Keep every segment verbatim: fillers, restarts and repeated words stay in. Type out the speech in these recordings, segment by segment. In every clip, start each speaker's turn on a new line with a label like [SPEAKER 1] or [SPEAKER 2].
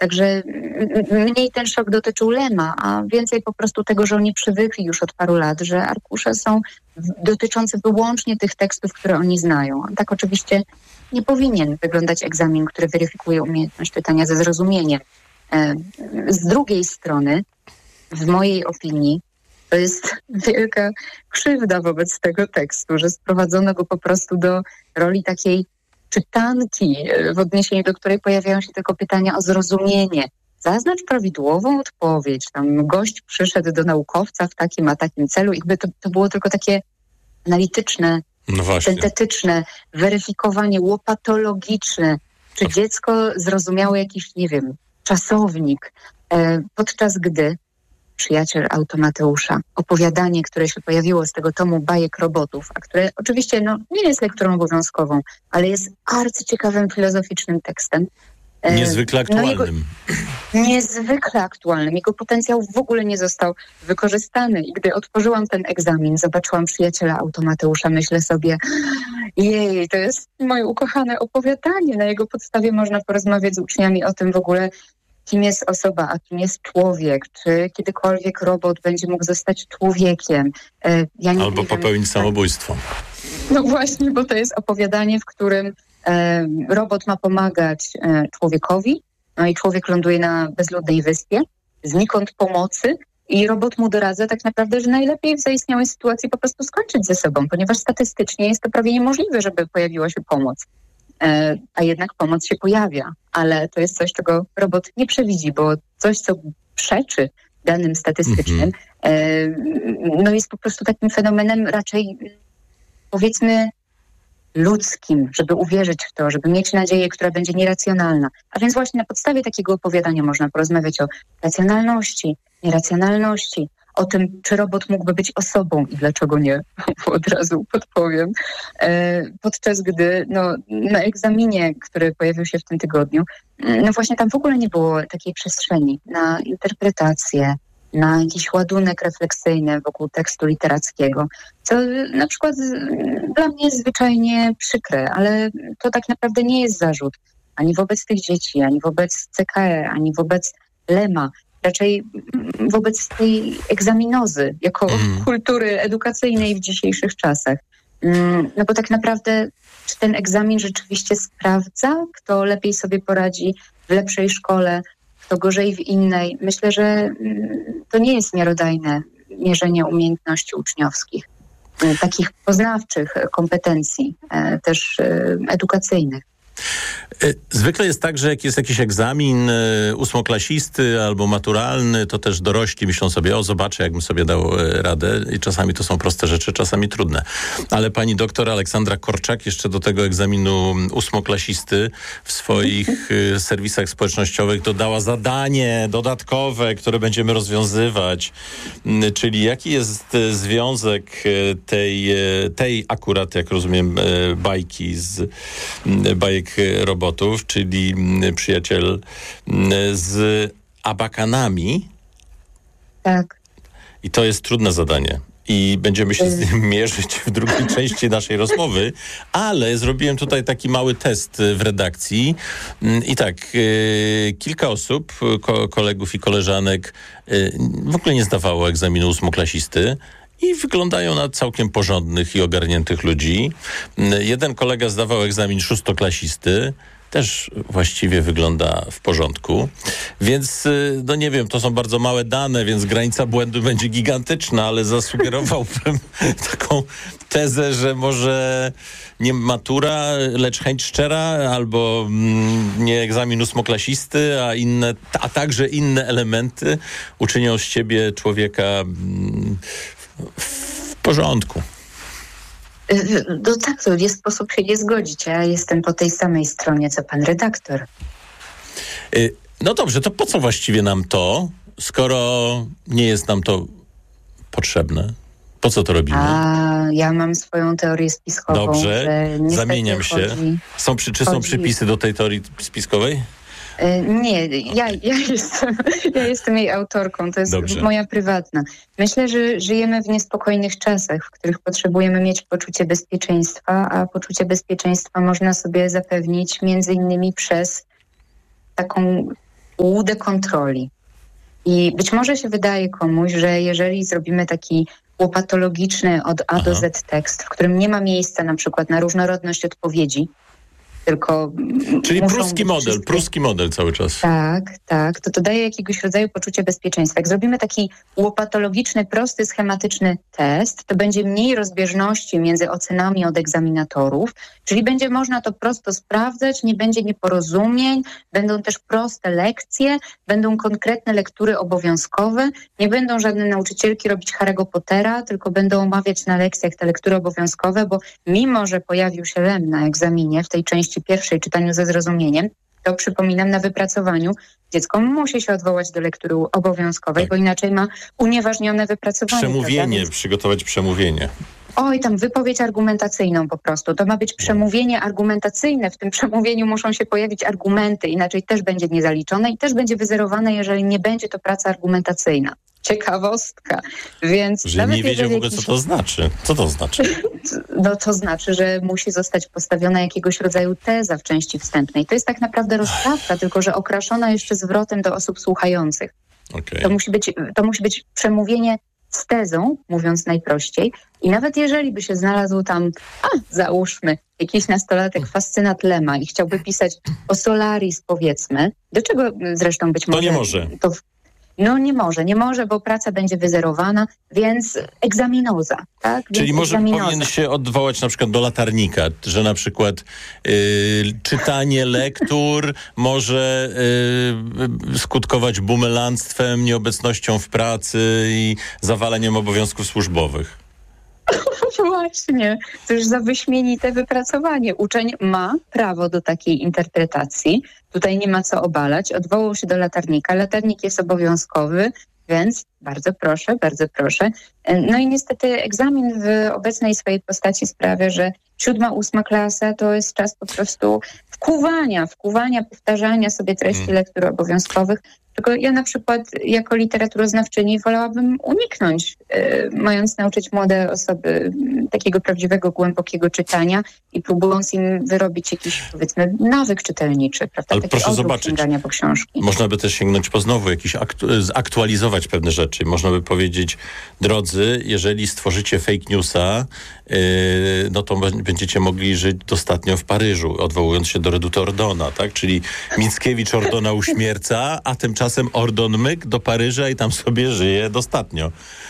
[SPEAKER 1] Także mniej ten szok dotyczył Lema, a więcej po prostu tego, że oni przywykli już od paru lat, że arkusze są dotyczące wyłącznie tych tekstów, które oni znają. Tak oczywiście nie powinien wyglądać egzamin, który weryfikuje umiejętność czytania ze zrozumieniem. Z drugiej strony, w mojej opinii, to jest wielka krzywda wobec tego tekstu, że sprowadzono go po prostu do roli takiej czytanki, w odniesieniu do której pojawiają się tylko pytania o zrozumienie. Zaznacz prawidłową odpowiedź. Tam gość przyszedł do naukowca w takim a takim celu i jakby to, to było tylko takie analityczne, no syntetyczne, weryfikowanie, łopatologiczne. Czy dziecko zrozumiało jakiś, nie wiem, czasownik, e, podczas gdy Przyjaciel Automateusza, opowiadanie, które się pojawiło z tego tomu bajek robotów, a które oczywiście no, nie jest lekturą obowiązkową, ale jest arcyciekawym filozoficznym tekstem. E,
[SPEAKER 2] niezwykle aktualnym.
[SPEAKER 1] No jego, niezwykle aktualnym. Jego potencjał w ogóle nie został wykorzystany. I gdy otworzyłam ten egzamin, zobaczyłam Przyjaciela Automateusza, myślę sobie, jej, to jest moje ukochane opowiadanie. Na jego podstawie można porozmawiać z uczniami o tym w ogóle, kim jest osoba, a kim jest człowiek, czy kiedykolwiek robot będzie mógł zostać człowiekiem. Ja nie,
[SPEAKER 2] Albo
[SPEAKER 1] nie
[SPEAKER 2] popełnić
[SPEAKER 1] wiem,
[SPEAKER 2] samobójstwo.
[SPEAKER 1] No właśnie, bo to jest opowiadanie, w którym e, robot ma pomagać e, człowiekowi, no i człowiek ląduje na bezludnej wyspie, znikąd pomocy i robot mu doradza tak naprawdę, że najlepiej w zaistniałej sytuacji po prostu skończyć ze sobą, ponieważ statystycznie jest to prawie niemożliwe, żeby pojawiła się pomoc. A jednak pomoc się pojawia, ale to jest coś, czego robot nie przewidzi, bo coś, co przeczy danym statystycznym, mm-hmm. no jest po prostu takim fenomenem raczej, powiedzmy, ludzkim, żeby uwierzyć w to, żeby mieć nadzieję, która będzie nieracjonalna. A więc właśnie na podstawie takiego opowiadania można porozmawiać o racjonalności, nieracjonalności, o tym, czy robot mógłby być osobą i dlaczego nie, od razu podpowiem. E, podczas gdy no, na egzaminie, który pojawił się w tym tygodniu, no właśnie tam w ogóle nie było takiej przestrzeni na interpretację, na jakiś ładunek refleksyjny wokół tekstu literackiego, co na przykład dla mnie jest zwyczajnie przykre, ale to tak naprawdę nie jest zarzut ani wobec tych dzieci, ani wobec C K E, ani wobec Lema, raczej wobec tej egzaminozy jako mm. kultury edukacyjnej w dzisiejszych czasach. No bo tak naprawdę czy ten egzamin rzeczywiście sprawdza, kto lepiej sobie poradzi w lepszej szkole, kto gorzej w innej. Myślę, że to nie jest miarodajne mierzenie umiejętności uczniowskich, takich poznawczych kompetencji, też edukacyjnych.
[SPEAKER 2] Zwykle jest tak, że jak jest jakiś egzamin ósmoklasisty albo maturalny, to też dorośli myślą sobie, o zobaczę, jakbym sobie dał radę i czasami to są proste rzeczy, czasami trudne. Ale pani doktor Aleksandra Korczak jeszcze do tego egzaminu ósmoklasisty w swoich serwisach społecznościowych dodała zadanie dodatkowe, które będziemy rozwiązywać. Czyli jaki jest związek tej, tej akurat, jak rozumiem, bajki z bajek robotów, czyli Przyjaciel z abakanami.
[SPEAKER 1] Tak.
[SPEAKER 2] I to jest trudne zadanie. I będziemy się z tym mierzyć w drugiej części naszej rozmowy, ale zrobiłem tutaj taki mały test w redakcji i tak, kilka osób, ko- kolegów i koleżanek w ogóle nie zdawało egzaminu ósmoklasisty. I wyglądają na całkiem porządnych i ogarniętych ludzi. Jeden kolega zdawał egzamin szóstoklasisty, też właściwie wygląda w porządku. Więc, no nie wiem, to są bardzo małe dane, więc granica błędu będzie gigantyczna, ale zasugerowałbym taką tezę, że może nie matura, lecz chęć szczera, albo mm, nie egzamin ósmoklasisty, a inne, a także inne elementy uczynią z ciebie człowieka mm, w porządku.
[SPEAKER 1] No tak, to jest sposób się nie zgodzić. Ja jestem po tej samej stronie, co pan redaktor.
[SPEAKER 2] No dobrze, to po co właściwie nam to, skoro nie jest nam to potrzebne? Po co to robimy?
[SPEAKER 1] A ja mam swoją teorię spiskową.
[SPEAKER 2] Dobrze,
[SPEAKER 1] że
[SPEAKER 2] zamieniam się.
[SPEAKER 1] Chodzi,
[SPEAKER 2] są, czy chodzi... są przypisy do tej teorii spiskowej?
[SPEAKER 1] Nie, ja, ja, jestem, ja jestem jej autorką, to jest Dobrze. moja prywatna. Myślę, że żyjemy w niespokojnych czasach, w których potrzebujemy mieć poczucie bezpieczeństwa, a poczucie bezpieczeństwa można sobie zapewnić między innymi przez taką ułudę kontroli. I być może się wydaje komuś, że jeżeli zrobimy taki łopatologiczny od A do
[SPEAKER 2] Aha.
[SPEAKER 1] Z tekst, w którym nie ma miejsca na przykład na różnorodność odpowiedzi, tylko
[SPEAKER 2] Czyli
[SPEAKER 1] muszą
[SPEAKER 2] pruski
[SPEAKER 1] być
[SPEAKER 2] model,
[SPEAKER 1] wszystkie...
[SPEAKER 2] pruski model cały czas.
[SPEAKER 1] Tak, tak. To to daje jakiegoś rodzaju poczucie bezpieczeństwa. Jak zrobimy taki łopatologiczny, prosty, schematyczny test, to będzie mniej rozbieżności między ocenami od egzaminatorów, czyli będzie można to prosto sprawdzać, nie będzie nieporozumień, będą też proste lekcje, będą konkretne lektury obowiązkowe, nie będą żadne nauczycielki robić Harry'ego Pottera, tylko będą omawiać na lekcjach te lektury obowiązkowe, bo mimo, że pojawił się lem na egzaminie w tej części pierwszej, czytaniu ze zrozumieniem, to przypominam, na wypracowaniu dziecko musi się odwołać do lektury obowiązkowej,
[SPEAKER 2] tak.
[SPEAKER 1] bo inaczej ma unieważnione wypracowanie.
[SPEAKER 2] Przemówienie,
[SPEAKER 1] Więc...
[SPEAKER 2] przygotować przemówienie.
[SPEAKER 1] Oj, tam wypowiedź argumentacyjną po prostu. To ma być przemówienie argumentacyjne. W tym przemówieniu muszą się pojawić argumenty, inaczej też będzie niezaliczone i też będzie wyzerowane, jeżeli nie będzie to praca argumentacyjna. Ciekawostka. Więc
[SPEAKER 2] że nie wiedział w ogóle,
[SPEAKER 1] jakiś...
[SPEAKER 2] co to znaczy. Co to znaczy?
[SPEAKER 1] No to znaczy, że musi zostać postawiona jakiegoś rodzaju teza w części wstępnej. To jest tak naprawdę rozprawka, tylko że okraszona jeszcze zwrotem do osób słuchających.
[SPEAKER 2] Okay.
[SPEAKER 1] To musi być, to musi być przemówienie z tezą, mówiąc najprościej. I nawet jeżeli by się znalazł tam, a załóżmy, jakiś nastolatek fascynat Lema i chciałby pisać o Solaris, powiedzmy, do czego zresztą być może...
[SPEAKER 2] To nie może.
[SPEAKER 1] To No nie może, nie może, bo praca będzie wyzerowana, więc egzaminoza. Tak?
[SPEAKER 2] Czyli
[SPEAKER 1] więc
[SPEAKER 2] może
[SPEAKER 1] egzaminoza.
[SPEAKER 2] powinien się odwołać na przykład do latarnika, że na przykład yy, czytanie lektur może yy, skutkować bumelanstwem, nieobecnością w pracy i zawaleniem obowiązków służbowych.
[SPEAKER 1] Właśnie, to już za wyśmienite wypracowanie. Uczeń ma prawo do takiej interpretacji. Tutaj nie ma co obalać. Odwołał się do latarnika. Latarnik jest obowiązkowy, więc bardzo proszę, bardzo proszę. No i niestety egzamin w obecnej swojej postaci sprawia, że siódma, ósma klasa to jest czas po prostu wkuwania, wkuwania, powtarzania sobie treści hmm. lektur obowiązkowych. Tylko ja na przykład jako literaturoznawczyni wolałabym uniknąć, y, mając nauczyć młode osoby y, takiego prawdziwego, głębokiego czytania i próbując im wyrobić jakiś, powiedzmy, nawyk czytelniczy, prawda?
[SPEAKER 2] Ale
[SPEAKER 1] taki
[SPEAKER 2] proszę zobaczyć,
[SPEAKER 1] sięgania po książki.
[SPEAKER 2] Można by też sięgnąć po znowu, jakiś aktu- zaktualizować pewne rzeczy. Można by powiedzieć, drodzy, jeżeli stworzycie fake newsa, yy, no to będziecie mogli żyć dostatnio w Paryżu, odwołując się do Reduta Ordona, tak? Czyli Mickiewicz Ordona uśmierca, a tymczasem Ordon myk do Paryża i tam sobie żyje dostatnio.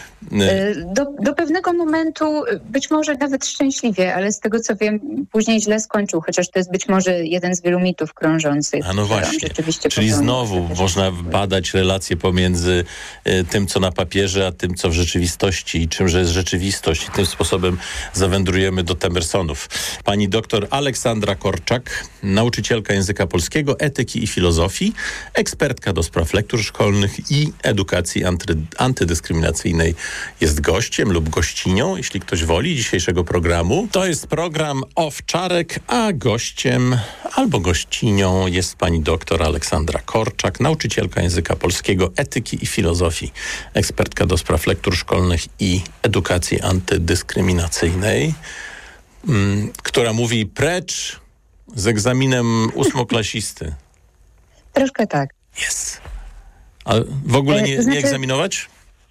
[SPEAKER 1] Do, do pewnego momentu być może nawet szczęśliwie, ale z tego co wiem, później źle skończył, chociaż to jest być może jeden z wielu mitów krążących.
[SPEAKER 2] A no właśnie,
[SPEAKER 1] rzeczywiście
[SPEAKER 2] czyli znowu można badać relacje pomiędzy y, tym, co na papierze, a tym, co w rzeczywistości i czymże jest rzeczywistość. I tym sposobem zawędrujemy do Temersonów. Pani doktor Aleksandra Korczak, nauczycielka języka polskiego, etyki i filozofii, ekspertka do spraw lektur szkolnych i edukacji anty, antydyskryminacyjnej, jest gościem lub gościnią, jeśli ktoś woli, dzisiejszego programu. To jest program Owczarek, a gościem albo gościnią jest pani doktor Aleksandra Korczak, nauczycielka języka polskiego, etyki i filozofii, ekspertka do spraw lektur szkolnych i edukacji antydyskryminacyjnej, m, która mówi precz z egzaminem ósmoklasisty.
[SPEAKER 1] Troszkę tak.
[SPEAKER 2] Jest. A w ogóle nie,
[SPEAKER 1] e, to znaczy...
[SPEAKER 2] nie egzaminować?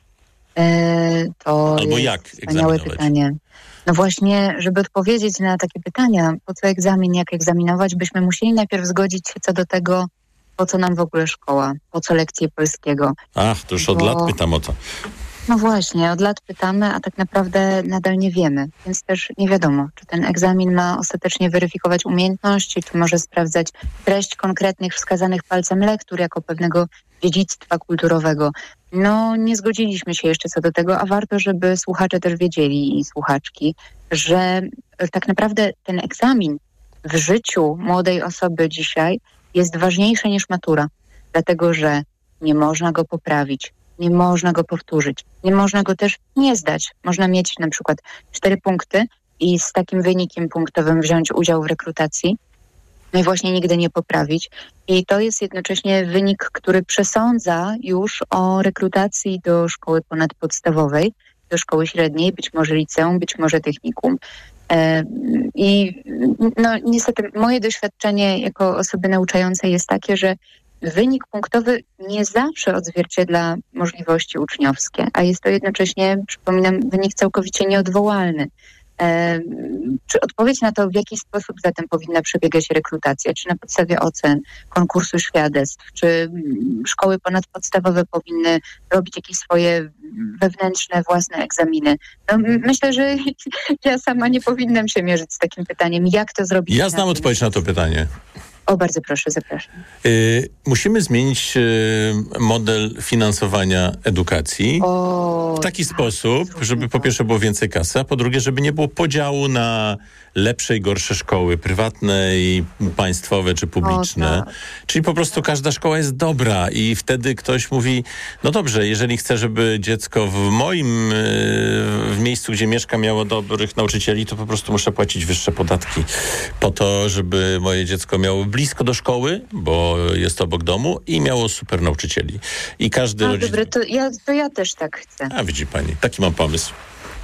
[SPEAKER 1] E, to
[SPEAKER 2] Albo
[SPEAKER 1] jest
[SPEAKER 2] jak
[SPEAKER 1] wspaniałe
[SPEAKER 2] egzaminować?
[SPEAKER 1] pytanie. No właśnie, żeby odpowiedzieć na takie pytania, po co egzamin, jak egzaminować, byśmy musieli najpierw zgodzić się co do tego, po co nam w ogóle szkoła, po co lekcje polskiego.
[SPEAKER 2] Ach, to już od
[SPEAKER 1] Bo...
[SPEAKER 2] lat pytam o to.
[SPEAKER 1] No właśnie, od lat pytamy, a tak naprawdę nadal nie wiemy, więc też nie wiadomo, czy ten egzamin ma ostatecznie weryfikować umiejętności, czy może sprawdzać treść konkretnych wskazanych palcem lektur jako pewnego dziedzictwa kulturowego. No nie zgodziliśmy się jeszcze co do tego, a warto, żeby słuchacze też wiedzieli i słuchaczki, że tak naprawdę ten egzamin w życiu młodej osoby dzisiaj jest ważniejszy niż matura, dlatego że nie można go poprawić. Nie można go powtórzyć. Nie można go też nie zdać. Można mieć na przykład cztery punkty i z takim wynikiem punktowym wziąć udział w rekrutacji. No i właśnie nigdy nie poprawić. I to jest jednocześnie wynik, który przesądza już o rekrutacji do szkoły ponadpodstawowej, do szkoły średniej, być może liceum, być może technikum. I no niestety moje doświadczenie jako osoby nauczającej jest takie, że wynik punktowy nie zawsze odzwierciedla możliwości uczniowskie, a jest to jednocześnie, przypominam, wynik całkowicie nieodwołalny. E, czy odpowiedź na to, w jaki sposób zatem powinna przebiegać rekrutacja? Czy na podstawie ocen, konkursu świadectw, czy szkoły ponadpodstawowe powinny robić jakieś swoje wewnętrzne, własne egzaminy? No, myślę, że ja sama nie powinnam się mierzyć z takim pytaniem, jak to zrobić.
[SPEAKER 2] Ja znam odpowiedź na to pytanie.
[SPEAKER 1] O, bardzo proszę, zapraszam.
[SPEAKER 2] Y, musimy zmienić y, model finansowania edukacji
[SPEAKER 1] o,
[SPEAKER 2] w taki
[SPEAKER 1] tak,
[SPEAKER 2] sposób, żeby po pierwsze było więcej kasy, a po drugie, żeby nie było podziału na lepsze i gorsze szkoły, prywatne i państwowe czy publiczne.
[SPEAKER 1] O, tak.
[SPEAKER 2] Czyli po prostu każda szkoła jest dobra i wtedy ktoś mówi, no dobrze, jeżeli chcę, żeby dziecko w moim, y, w miejscu, gdzie mieszka, miało dobrych nauczycieli, to po prostu muszę płacić wyższe podatki po to, żeby moje dziecko miało blisko do szkoły, bo jest obok domu i miało super nauczycieli. I każdy
[SPEAKER 1] a,
[SPEAKER 2] rodzic...
[SPEAKER 1] Dobre, to ja, to ja też tak chcę.
[SPEAKER 2] A widzi pani, taki mam pomysł.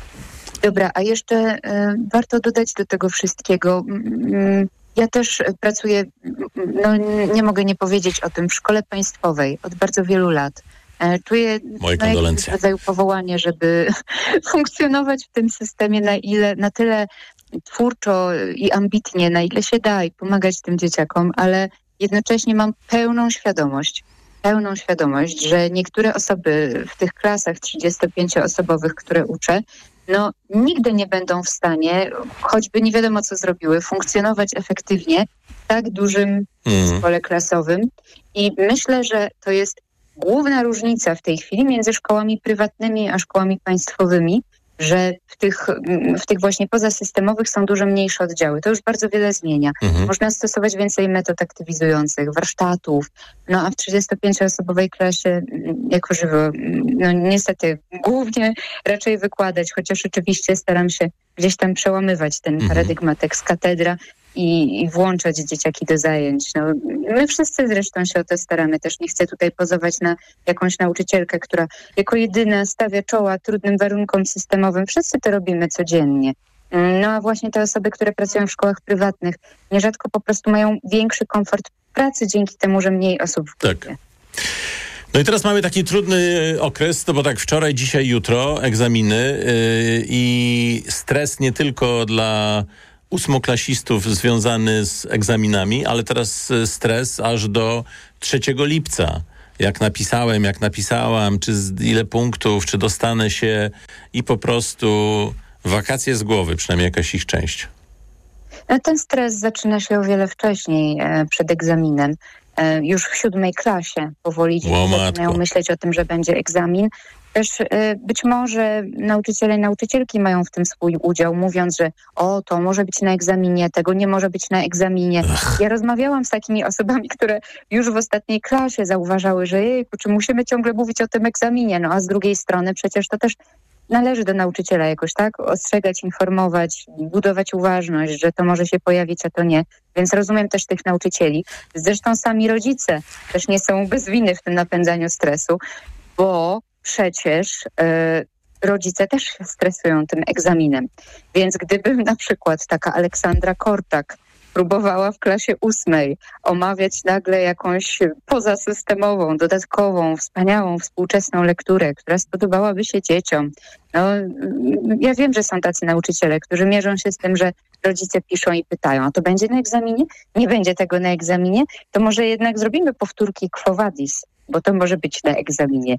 [SPEAKER 1] Dobra, a jeszcze y, warto dodać do tego wszystkiego. Y, ja też pracuję, no nie mogę nie powiedzieć o tym, w szkole państwowej od bardzo wielu lat. Y, czuję
[SPEAKER 2] Moje
[SPEAKER 1] no,
[SPEAKER 2] kondolencje.
[SPEAKER 1] rodzaju powołanie, żeby funkcjonować w tym systemie na ile, na tyle twórczo i ambitnie, na ile się da i pomagać tym dzieciakom, ale jednocześnie mam pełną świadomość, pełną świadomość, że niektóre osoby w tych klasach trzydziestopięcioosobowych, które uczę, no nigdy nie będą w stanie, choćby nie wiadomo co zrobiły, funkcjonować efektywnie w tak dużym
[SPEAKER 2] Mm.
[SPEAKER 1] zespole klasowym. I myślę, że to jest główna różnica w tej chwili między szkołami prywatnymi a szkołami państwowymi, że w tych, w tych właśnie pozasystemowych są dużo mniejsze oddziały. To już bardzo wiele zmienia.
[SPEAKER 2] Mhm.
[SPEAKER 1] Można stosować więcej metod aktywizujących, warsztatów, no a w trzydziestopięcioosobowej klasie jako żywo, no niestety głównie raczej wykładać, chociaż oczywiście staram się gdzieś tam przełamywać ten
[SPEAKER 2] Mhm.
[SPEAKER 1] paradygmat ex cathedra i, i włączać dzieciaki do zajęć. No, my wszyscy zresztą się o to staramy. Też nie chcę tutaj pozować na jakąś nauczycielkę, która jako jedyna stawia czoła trudnym warunkom systemowym. Wszyscy to robimy codziennie. No a właśnie te osoby, które pracują w szkołach prywatnych, nierzadko po prostu mają większy komfort pracy dzięki temu, że mniej osób w grupie.
[SPEAKER 2] Tak. No i teraz mamy taki trudny okres, no bo tak wczoraj, dzisiaj, jutro egzaminy yy, i stres nie tylko dla ósmoklasistów związany z egzaminami, ale teraz stres aż do trzeciego lipca. Jak napisałem, jak napisałam, czy z, ile punktów, czy dostanę się i po prostu wakacje z głowy, przynajmniej jakaś ich część.
[SPEAKER 1] Ten stres zaczyna się o wiele wcześniej, e, przed egzaminem. E, już w siódmej klasie powoli dzieci zaczynają myśleć o tym, że będzie egzamin. Też e, być może nauczyciele i nauczycielki mają w tym swój udział, mówiąc, że o, to może być na egzaminie, tego nie może być na egzaminie.
[SPEAKER 2] Ach.
[SPEAKER 1] Ja rozmawiałam z takimi osobami, które już w ostatniej klasie zauważały, że jejku, czy musimy ciągle mówić o tym egzaminie? No a z drugiej strony przecież to też należy do nauczyciela jakoś, tak? Ostrzegać, informować, budować uważność, że to może się pojawić, a to nie. Więc rozumiem też tych nauczycieli. Zresztą sami rodzice też nie są bez winy w tym napędzaniu stresu, bo przecież e, rodzice też się stresują tym egzaminem. Więc gdyby na przykład taka Aleksandra Kortak próbowała w klasie ósmej omawiać nagle jakąś pozasystemową, dodatkową, wspaniałą, współczesną lekturę, która spodobałaby się dzieciom. No, ja wiem, że są tacy nauczyciele, którzy mierzą się z tym, że rodzice piszą i pytają, a to będzie na egzaminie? Nie będzie tego na egzaminie? To może jednak zrobimy powtórki Quo Vadis, bo to może być na egzaminie.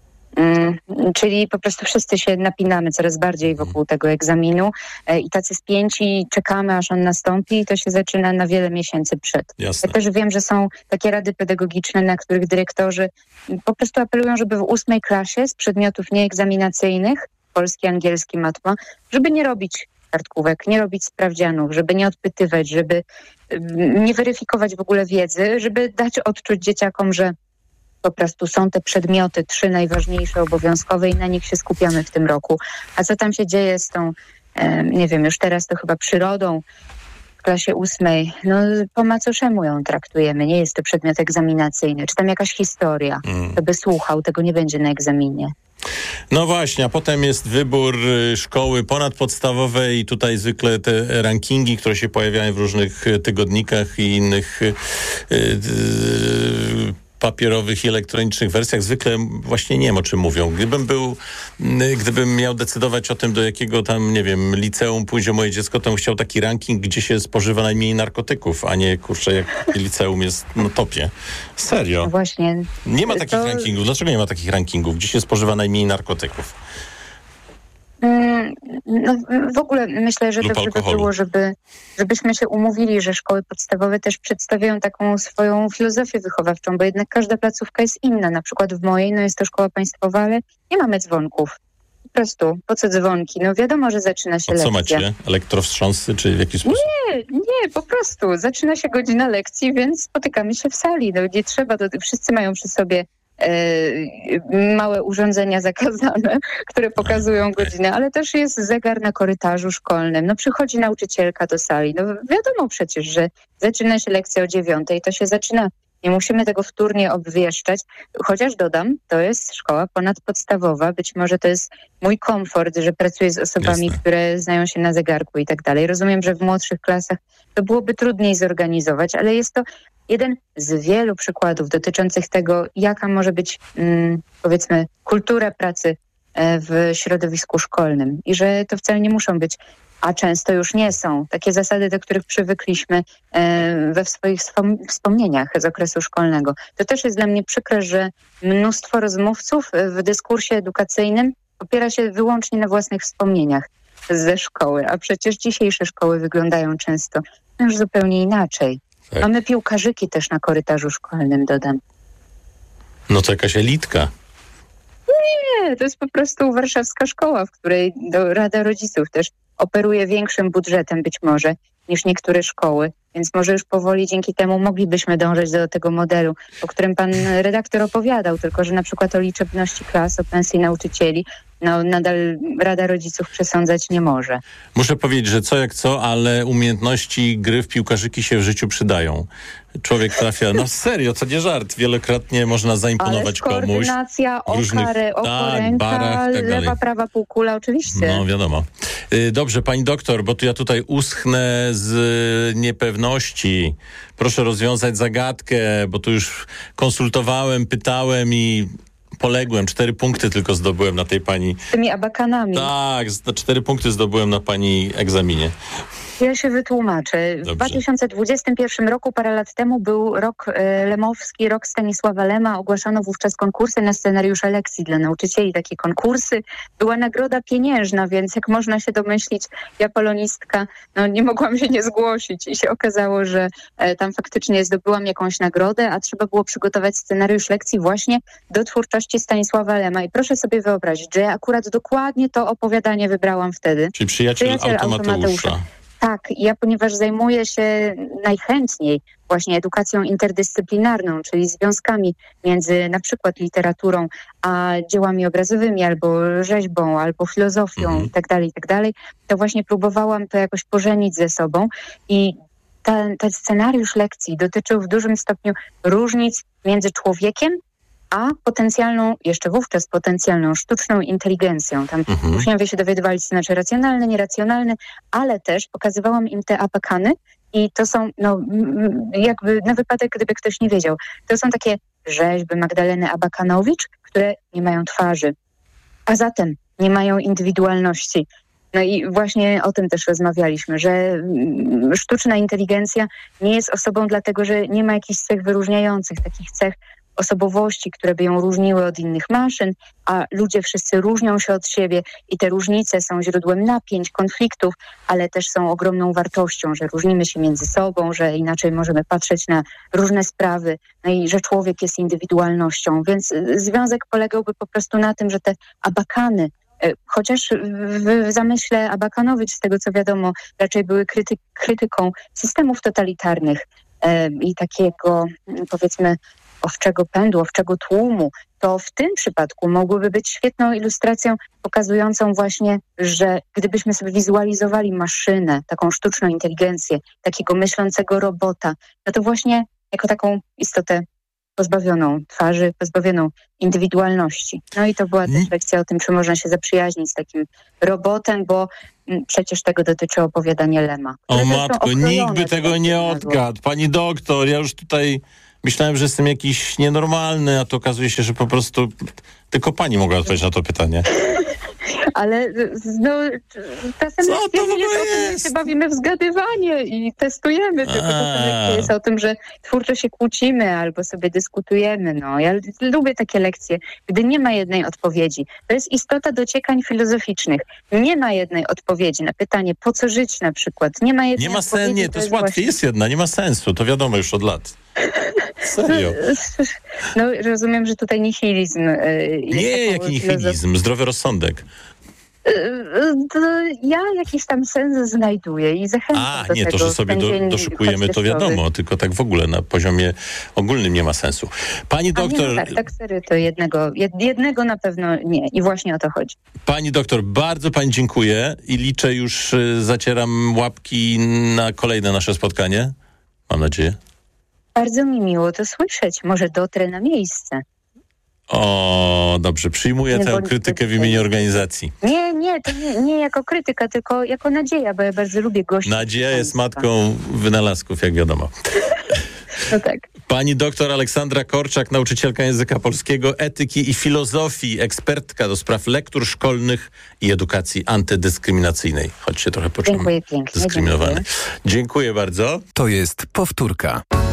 [SPEAKER 1] Mm, czyli po prostu wszyscy się napinamy coraz bardziej wokół tego egzaminu e, i tacy spięci czekamy, aż on nastąpi i to się zaczyna na wiele miesięcy przed.
[SPEAKER 2] Jasne.
[SPEAKER 1] Ja też wiem, że są takie rady pedagogiczne, na których dyrektorzy po prostu apelują, żeby w ósmej klasie z przedmiotów nieegzaminacyjnych, polski, angielski, matma, żeby nie robić kartkówek, nie robić sprawdzianów, żeby nie odpytywać, żeby mm, nie weryfikować w ogóle wiedzy, żeby dać odczuć dzieciakom, że po prostu są te przedmioty, trzy najważniejsze, obowiązkowe i na nich się skupiamy w tym roku. A co tam się dzieje z tą, e, nie wiem, już teraz to chyba przyrodą w klasie ósmej, no po macoszemu ją traktujemy, nie jest to przedmiot egzaminacyjny. Czy tam jakaś historia,
[SPEAKER 2] Mm.
[SPEAKER 1] kto by słuchał, tego nie będzie na egzaminie.
[SPEAKER 2] No właśnie, a potem jest wybór y, szkoły ponadpodstawowej i tutaj zwykle te rankingi, które się pojawiają w różnych y, tygodnikach i innych y, y, papierowych i elektronicznych wersjach zwykle właśnie nie wiem, o czym mówią. Gdybym był, gdybym miał decydować o tym, do jakiego tam, nie wiem, liceum pójdzie moje dziecko, to bym chciał taki ranking, gdzie się spożywa najmniej narkotyków, a nie, kurczę, jak liceum jest na topie. Serio.
[SPEAKER 1] No właśnie.
[SPEAKER 2] Nie ma takich
[SPEAKER 1] to...
[SPEAKER 2] rankingów. Dlaczego nie ma takich rankingów, gdzie się spożywa najmniej narkotyków?
[SPEAKER 1] No, w ogóle myślę, że dobrze by było, żeby, żebyśmy się umówili, że szkoły podstawowe też przedstawiają taką swoją filozofię wychowawczą, bo jednak każda placówka jest inna. Na przykład w mojej, no jest to szkoła państwowa, ale nie mamy dzwonków. Po prostu, po co dzwonki? No wiadomo, że zaczyna się
[SPEAKER 2] A co
[SPEAKER 1] lekcja.
[SPEAKER 2] macie? Elektrowstrząsy, czy w jaki sposób?
[SPEAKER 1] Nie, nie, po prostu. Zaczyna się godzina lekcji, więc spotykamy się w sali. No nie trzeba, do, wszyscy mają przy sobie E, małe urządzenia zakazane, które pokazują godzinę, ale też jest zegar na korytarzu szkolnym. No przychodzi nauczycielka do sali. No wiadomo przecież, że zaczyna się lekcja o dziewiątej, to się zaczyna. Nie musimy tego wtórnie obwieszczać. Chociaż dodam, to jest szkoła ponadpodstawowa. Być może to jest mój komfort, że pracuję z osobami,
[SPEAKER 2] Jasne.
[SPEAKER 1] które znają się na zegarku i tak dalej. Rozumiem, że w młodszych klasach to byłoby trudniej zorganizować, ale jest to jeden z wielu przykładów dotyczących tego, jaka może być, mm, powiedzmy, kultura pracy e, w środowisku szkolnym i że to wcale nie muszą być, a często już nie są, takie zasady, do których przywykliśmy e, we swoich swom- wspomnieniach z okresu szkolnego. To też jest dla mnie przykre, że mnóstwo rozmówców w dyskursie edukacyjnym opiera się wyłącznie na własnych wspomnieniach ze szkoły, a przecież dzisiejsze szkoły wyglądają często już zupełnie inaczej.
[SPEAKER 2] Tak.
[SPEAKER 1] Mamy piłkarzyki też na korytarzu szkolnym, dodam.
[SPEAKER 2] No to jakaś elitka.
[SPEAKER 1] Nie, to jest po prostu warszawska szkoła, w której do, Rada Rodziców też operuje większym budżetem być może niż niektóre szkoły, więc może już powoli dzięki temu moglibyśmy dążyć do tego modelu, o którym pan redaktor opowiadał, tylko że na przykład o liczebności klas, o pensji nauczycieli, no nadal Rada Rodziców przesądzać nie może.
[SPEAKER 2] Muszę powiedzieć, że co jak co, ale umiejętności gry w piłkarzyki się w życiu przydają. Człowiek trafia, no serio, to nie żart, wielokrotnie można zaimponować komuś.
[SPEAKER 1] Koordynacja, oko,
[SPEAKER 2] różnych,
[SPEAKER 1] oko,
[SPEAKER 2] tak,
[SPEAKER 1] ręka,
[SPEAKER 2] barach, tak
[SPEAKER 1] lewa,
[SPEAKER 2] dalej.
[SPEAKER 1] prawa półkula, oczywiście.
[SPEAKER 2] No wiadomo. Dobrze, pani doktor, bo tu ja tutaj uschnę z niepewności. Proszę rozwiązać zagadkę, bo tu już konsultowałem, pytałem i poległem. Cztery punkty tylko zdobyłem na tej pani.
[SPEAKER 1] Z tymi abakanami.
[SPEAKER 2] Tak, z- cztery punkty zdobyłem na pani egzaminie.
[SPEAKER 1] Ja się wytłumaczę. W
[SPEAKER 2] Dobrze.
[SPEAKER 1] dwa tysiące dwudziestym pierwszym roku, parę lat temu, był rok e, lemowski, rok Stanisława Lema. Ogłaszano wówczas konkursy na scenariusze lekcji dla nauczycieli. Takie konkursy. Była nagroda pieniężna, więc jak można się domyślić, ja polonistka, no nie mogłam się nie zgłosić i się okazało, że e, tam faktycznie zdobyłam jakąś nagrodę, a trzeba było przygotować scenariusz lekcji właśnie do twórczości Stanisława Lema. I proszę sobie wyobrazić, że ja akurat dokładnie to opowiadanie wybrałam wtedy.
[SPEAKER 2] Czyli przyjaciel,
[SPEAKER 1] Przyjaciel
[SPEAKER 2] automateusza.
[SPEAKER 1] automateusza. Tak, ja ponieważ zajmuję się najchętniej właśnie edukacją interdyscyplinarną, czyli związkami między na przykład literaturą a dziełami obrazowymi, albo rzeźbą, albo filozofią
[SPEAKER 2] Mhm.
[SPEAKER 1] i tak dalej, i tak dalej, to właśnie próbowałam to jakoś pożenić ze sobą i ten, ten scenariusz lekcji dotyczył w dużym stopniu różnic między człowiekiem a potencjalną, jeszcze wówczas potencjalną sztuczną inteligencją. Tam
[SPEAKER 2] Mhm.
[SPEAKER 1] uczniowie się dowiadywali, co znaczy racjonalne, nieracjonalne, ale też pokazywałam im te abakany i to są, no m, jakby na wypadek, gdyby ktoś nie wiedział, to są takie rzeźby Magdaleny Abakanowicz, które nie mają twarzy, a zatem nie mają indywidualności. No i właśnie o tym też rozmawialiśmy, że mm, sztuczna inteligencja nie jest osobą dlatego, że nie ma jakichś cech wyróżniających, takich cech osobowości, które by ją różniły od innych maszyn, a ludzie wszyscy różnią się od siebie i te różnice są źródłem napięć, konfliktów, ale też są ogromną wartością, że różnimy się między sobą, że inaczej możemy patrzeć na różne sprawy, no i że człowiek jest indywidualnością. Więc y, związek polegałby po prostu na tym, że te abakany, y, chociaż w, w zamyśle Abakanowicz, z tego co wiadomo, raczej były kryty- krytyką systemów totalitarnych y, i takiego, y, powiedzmy, owczego pędu, owczego tłumu, to w tym przypadku mogłyby być świetną ilustracją pokazującą właśnie, że gdybyśmy sobie wizualizowali maszynę, taką sztuczną inteligencję, takiego myślącego robota, no to właśnie jako taką istotę pozbawioną twarzy, pozbawioną indywidualności. No i to była też lekcja o tym, czy można się zaprzyjaźnić z takim robotem, bo mm, przecież tego dotyczy opowiadanie Lema.
[SPEAKER 2] O
[SPEAKER 1] które
[SPEAKER 2] matko,
[SPEAKER 1] zresztą
[SPEAKER 2] nikt by
[SPEAKER 1] okrojone
[SPEAKER 2] tego nie
[SPEAKER 1] było.
[SPEAKER 2] odgadł. Pani doktor, ja już tutaj Myślałem, że jestem jakiś nienormalny, a to okazuje się, że po prostu tylko pani mogła odpowiedzieć na to pytanie.
[SPEAKER 1] Ale no, czasem
[SPEAKER 2] Co
[SPEAKER 1] lekcja
[SPEAKER 2] to w
[SPEAKER 1] nie jest
[SPEAKER 2] ogóle
[SPEAKER 1] o tym, że
[SPEAKER 2] jest?
[SPEAKER 1] się bawimy w zgadywanie i testujemy, tylko czasem
[SPEAKER 2] A.
[SPEAKER 1] lekcja jest o tym, że twórczo się kłócimy albo sobie dyskutujemy. No, ja lubię takie lekcje, gdy nie ma jednej odpowiedzi. To jest istota dociekań filozoficznych. Nie ma jednej odpowiedzi na pytanie, po co żyć na przykład. Nie ma jednej
[SPEAKER 2] Nie ma
[SPEAKER 1] odpowiedzi.
[SPEAKER 2] sensu, nie, to jest łatwiej,
[SPEAKER 1] właśnie...
[SPEAKER 2] jest jedna, nie ma sensu, to wiadomo już od lat. Serio.
[SPEAKER 1] No, rozumiem, że tutaj nihilizm. Yy,
[SPEAKER 2] Nie,
[SPEAKER 1] jest
[SPEAKER 2] jaki nihilizm, zdrowy rozsądek.
[SPEAKER 1] To ja jakiś tam sens znajduję i zachęcam
[SPEAKER 2] A,
[SPEAKER 1] do
[SPEAKER 2] nie,
[SPEAKER 1] tego.
[SPEAKER 2] to, że sobie do, doszukujemy, to wiadomo, tylko tak w ogóle na poziomie ogólnym nie ma sensu. Pani doktor...
[SPEAKER 1] A nie, no tak, tak serio, to jednego, jednego na pewno nie i właśnie o to chodzi.
[SPEAKER 2] Pani doktor, bardzo pani dziękuję i liczę już, zacieram łapki na kolejne nasze spotkanie. Mam nadzieję.
[SPEAKER 1] Bardzo mi miło to słyszeć. Może dotrę na miejsce.
[SPEAKER 2] O, dobrze, przyjmuję
[SPEAKER 1] Nie
[SPEAKER 2] tę
[SPEAKER 1] bądź
[SPEAKER 2] krytykę w
[SPEAKER 1] tutaj.
[SPEAKER 2] imieniu organizacji.
[SPEAKER 1] Nie, nie, to nie, nie jako krytyka, tylko jako nadzieja, bo ja bardzo lubię gości.
[SPEAKER 2] Nadzieja jest matką wynalazków, jak wiadomo.
[SPEAKER 1] No tak.
[SPEAKER 2] Pani doktor Aleksandra Korczak, nauczycielka języka polskiego, etyki i filozofii, ekspertka do spraw lektur szkolnych i edukacji antydyskryminacyjnej. Choć się trochę poczułem
[SPEAKER 1] Dziękuję pięknie.
[SPEAKER 2] dyskryminowany.
[SPEAKER 1] Dziękuję.
[SPEAKER 2] Dziękuję bardzo.
[SPEAKER 3] To jest powtórka.